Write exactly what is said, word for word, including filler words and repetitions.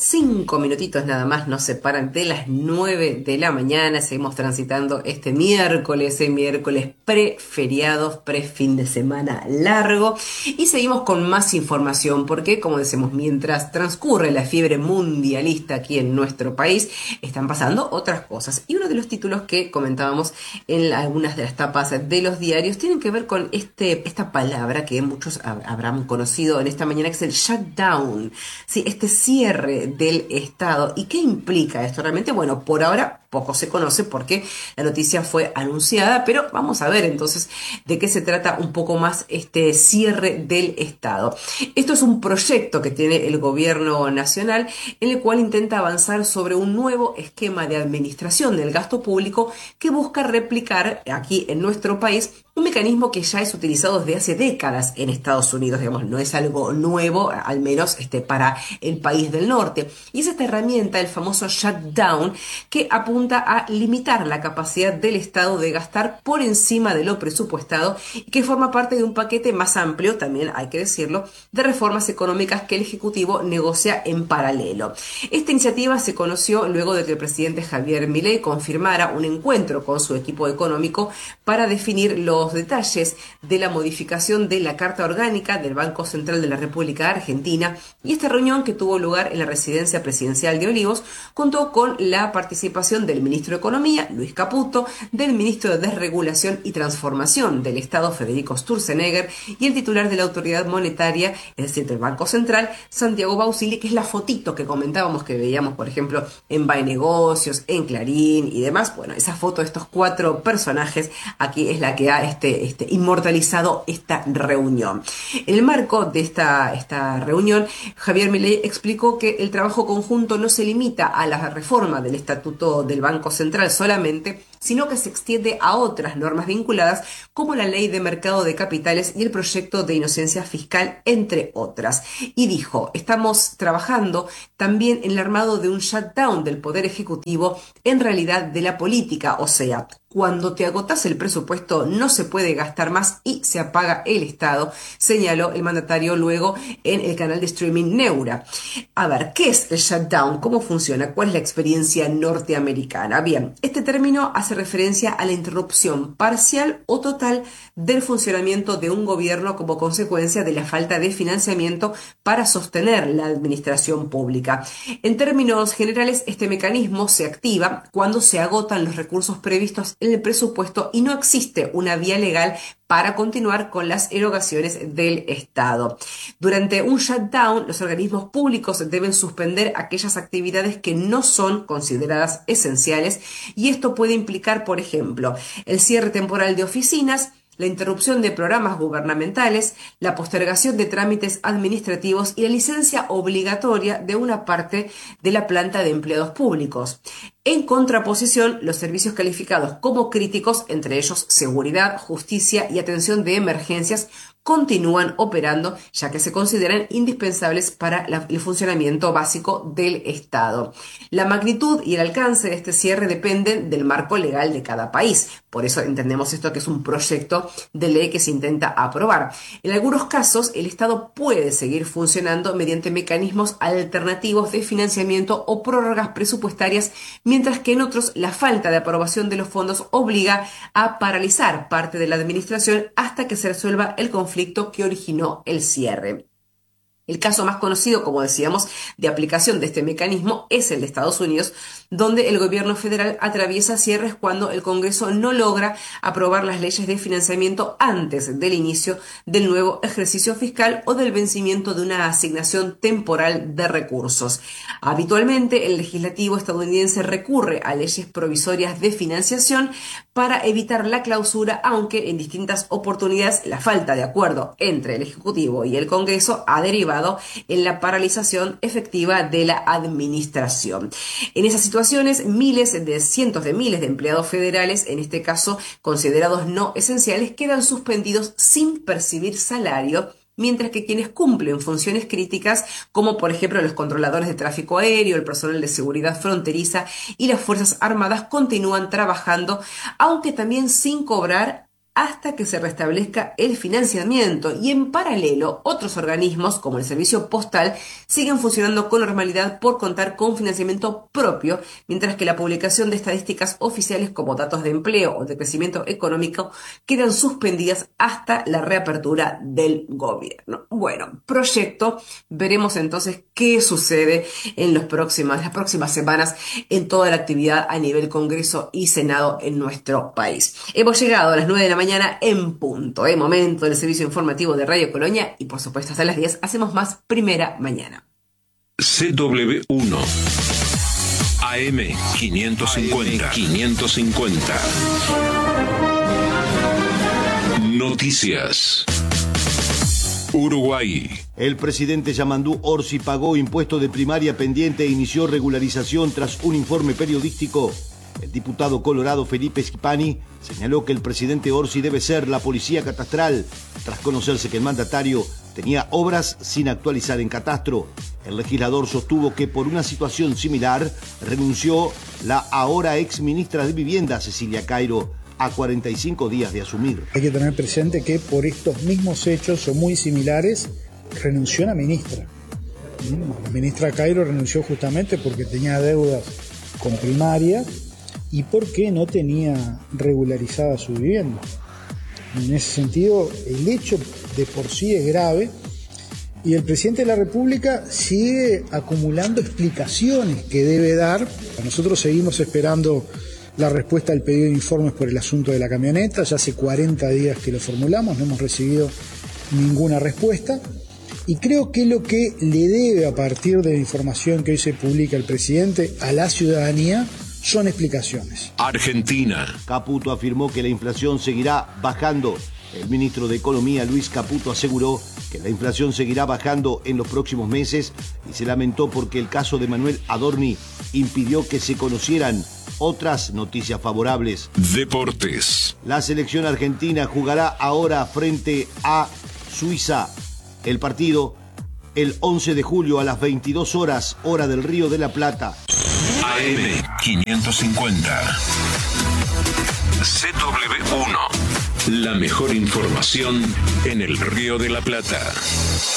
Cinco minutitos nada más nos separan de las nueve de la mañana. Seguimos transitando este miércoles, el miércoles pre-feriados, pre-fin de semana largo. Y seguimos con más información porque, como decimos, mientras transcurre la fiebre mundialista aquí en nuestro país, están pasando otras cosas. Y uno de los títulos que comentábamos en algunas de las tapas de los diarios tienen que ver con este, esta palabra que muchos habrán conocido en esta mañana, que es el shutdown. Sí, este cierre del Estado. ¿Y qué implica esto realmente? Bueno, por ahora poco se conoce porque la noticia fue anunciada, pero vamos a ver entonces de qué se trata un poco más este cierre del Estado. Esto es un proyecto que tiene el gobierno nacional en el cual intenta avanzar sobre un nuevo esquema de administración del gasto público que busca replicar aquí en nuestro país un mecanismo que ya es utilizado desde hace décadas en Estados Unidos, digamos, no es algo nuevo, al menos este, para el país del norte. Y es esta herramienta, el famoso shutdown, que apunta a limitar la capacidad del Estado de gastar por encima de lo presupuestado y que forma parte de un paquete más amplio, también hay que decirlo, de reformas económicas que el Ejecutivo negocia en paralelo. Esta iniciativa se conoció luego de que el presidente Javier Milei confirmara un encuentro con su equipo económico para definir los detalles de la modificación de la Carta Orgánica del Banco Central de la República Argentina, y esta reunión, que tuvo lugar en la residencia presidencial de Olivos, contó con la participación del ministro de Economía, Luis Caputo, del ministro de Desregulación y Transformación del Estado, Federico Sturzenegger, y el titular de la Autoridad Monetaria, es decir, del Banco Central, Santiago Bausili, que es la fotito que comentábamos, que veíamos, por ejemplo, en Bae Negocios, en Clarín y demás. Bueno, esa foto de estos cuatro personajes aquí es la que ha Este, este, inmortalizado esta reunión. En el marco de esta, esta reunión, Javier Milei explicó que el trabajo conjunto no se limita a la reforma del Estatuto del Banco Central solamente, sino que se extiende a otras normas vinculadas como la Ley de Mercado de Capitales y el proyecto de inocencia fiscal, entre otras. Y dijo, estamos trabajando también en el armado de un shutdown del Poder Ejecutivo, en realidad de la política, o sea, cuando te agotas el presupuesto no se puede gastar más y se apaga el Estado, señaló el mandatario luego en el canal de streaming Neura. A ver, ¿qué es el shutdown? ¿Cómo funciona? ¿Cuál es la experiencia norteamericana? Bien, este término hace referencia a la interrupción parcial o total del funcionamiento de un gobierno como consecuencia de la falta de financiamiento para sostener la administración pública. En términos generales, este mecanismo se activa cuando se agotan los recursos previstos en el presupuesto y no existe una vía legal para continuar con las erogaciones del Estado. Durante un shutdown, los organismos públicos deben suspender aquellas actividades que no son consideradas esenciales, y esto puede implicar, por ejemplo, el cierre temporal de oficinas, la interrupción de programas gubernamentales, la postergación de trámites administrativos y la licencia obligatoria de una parte de la planta de empleados públicos. En contraposición, los servicios calificados como críticos, entre ellos seguridad, justicia y atención de emergencias, continúan operando, ya que se consideran indispensables para la, el funcionamiento básico del Estado. La magnitud y el alcance de este cierre dependen del marco legal de cada país. Por eso entendemos esto que es un proyecto de ley que se intenta aprobar. En algunos casos, el Estado puede seguir funcionando mediante mecanismos alternativos de financiamiento o prórrogas presupuestarias, mientras que en otros la falta de aprobación de los fondos obliga a paralizar parte de la administración hasta que se resuelva el conflicto que originó el cierre. El caso más conocido, como decíamos, de aplicación de este mecanismo es el de Estados Unidos, donde el gobierno federal atraviesa cierres cuando el Congreso no logra aprobar las leyes de financiamiento antes del inicio del nuevo ejercicio fiscal o del vencimiento de una asignación temporal de recursos. Habitualmente, el legislativo estadounidense recurre a leyes provisorias de financiación para evitar la clausura, aunque en distintas oportunidades la falta de acuerdo entre el Ejecutivo y el Congreso ha derivado en la paralización efectiva de la administración. En esas situaciones, miles de cientos de miles de empleados federales, en este caso considerados no esenciales, quedan suspendidos sin percibir salario, mientras que quienes cumplen funciones críticas, como por ejemplo los controladores de tráfico aéreo, el personal de seguridad fronteriza y las Fuerzas Armadas, continúan trabajando, aunque también sin cobrar hasta que se restablezca el financiamiento, y en paralelo otros organismos como el Servicio Postal siguen funcionando con normalidad por contar con financiamiento propio, mientras que la publicación de estadísticas oficiales como datos de empleo o de crecimiento económico quedan suspendidas hasta la reapertura del gobierno. Bueno, proyecto, veremos entonces qué sucede en los próximos, las próximas semanas en toda la actividad a nivel Congreso y Senado en nuestro país. Hemos llegado a las nueve de la mañana en punto, ¿eh? Momento del servicio informativo de Radio Colonia, y por supuesto hasta las diez hacemos más Primera Mañana. C W uno A M quinientos cincuenta. quinientos cincuenta. Noticias. Uruguay. El presidente Yamandú Orsi pagó impuesto de primaria pendiente e inició regularización tras un informe periodístico. El diputado colorado Felipe Schipani señaló que el presidente Orsi debe ser la policía catastral, tras conocerse que el mandatario tenía obras sin actualizar en catastro. El legislador sostuvo que por una situación similar renunció la ahora ex ministra de Vivienda, Cecilia Cairo, a cuarenta y cinco días de asumir. Hay que tener presente que por estos mismos hechos o muy similares renunció la ministra. La ministra Cairo renunció justamente porque tenía deudas con primaria y porque no tenía regularizada su vivienda. En ese sentido, el hecho de por sí es grave y el presidente de la República sigue acumulando explicaciones que debe dar. Nosotros seguimos esperando la respuesta al pedido de informes por el asunto de la camioneta. Ya hace cuarenta días que lo formulamos, no hemos recibido ninguna respuesta. Y creo que lo que le debe, a partir de la información que hoy se publica el presidente, a la ciudadanía son explicaciones. Argentina. Caputo afirmó que la inflación seguirá bajando. El ministro de Economía, Luis Caputo, aseguró que la inflación seguirá bajando en los próximos meses y se lamentó porque el caso de Manuel Adorni impidió que se conocieran otras noticias favorables. Deportes. La selección argentina jugará ahora frente a Suiza. El partido el once de julio a las veintidós horas, hora del Río de la Plata. A M quinientos cincuenta. C W uno. La mejor información en el Río de la Plata.